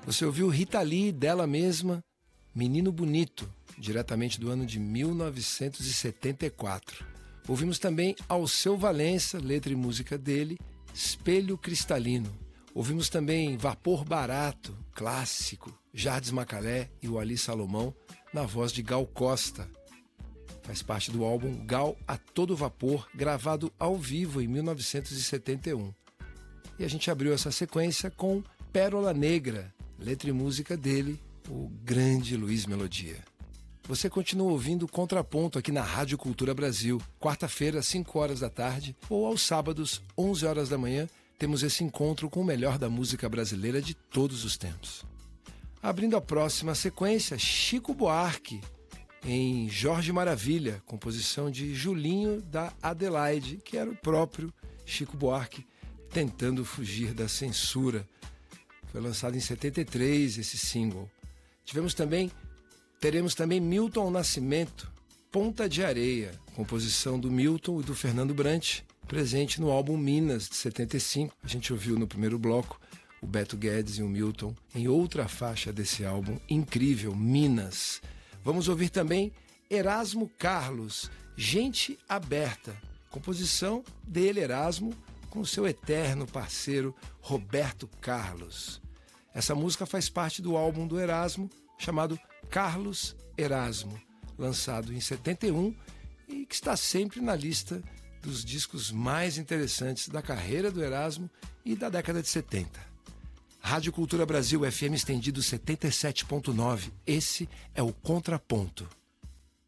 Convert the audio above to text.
Você ouviu Rita Lee, dela mesma, Menino Bonito, diretamente do ano de 1974. Ouvimos também Alceu Valença, letra e música dele, Espelho Cristalino. Ouvimos também Vapor Barato, clássico, Jardes Macalé e o Ali Salomão, na voz de Gal Costa. Faz parte do álbum Gal a Todo Vapor, gravado ao vivo em 1971. E a gente abriu essa sequência com Pérola Negra, letra e música dele, o grande Luiz Melodia. Você continua ouvindo Contraponto aqui na Rádio Cultura Brasil, quarta-feira, 5 horas da tarde, ou aos sábados, 11 horas da manhã, temos esse encontro com o melhor da música brasileira de todos os tempos. Abrindo a próxima sequência, Chico Buarque, em Jorge Maravilha, composição de Julinho da Adelaide, que era o próprio Chico Buarque, tentando fugir da censura. Foi lançado em 73 esse single. Teremos também Milton Nascimento, Ponta de Areia, composição do Milton e do Fernando Brant, presente no álbum Minas, de 75. A gente ouviu no primeiro bloco o Beto Guedes e o Milton em outra faixa desse álbum incrível, Minas. Vamos ouvir também Erasmo Carlos, Gente Aberta, composição dele, Erasmo, com seu eterno parceiro Roberto Carlos. Essa música faz parte do álbum do Erasmo, chamado Carlos Erasmo, lançado em 71 e que está sempre na lista dos discos mais interessantes da carreira do Erasmo e da década de 70. Rádio Cultura Brasil, FM estendido 77.9. Esse é o Contraponto.